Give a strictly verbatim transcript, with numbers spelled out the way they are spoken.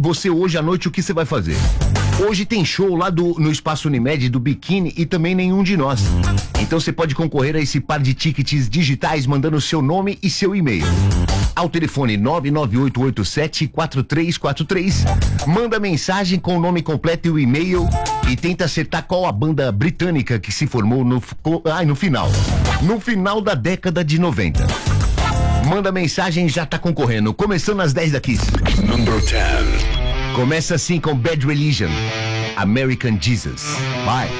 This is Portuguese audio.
você hoje à noite, o que você vai fazer? Hoje tem show lá do, no Espaço Unimed do Biquíni e também Nenhum de Nós. Então você pode concorrer a esse par de tickets digitais mandando seu nome e seu e-mail ao telefone nove nove oito oito sete quatro três quatro três. Manda mensagem com o nome completo e o e-mail e tenta acertar qual a banda britânica que se formou no, ai, no final. No final da década de noventa. Manda mensagem e já tá concorrendo. Começando às dez da Kiss. Number ten. Começa assim com Bad Religion, American Jesus. Vai.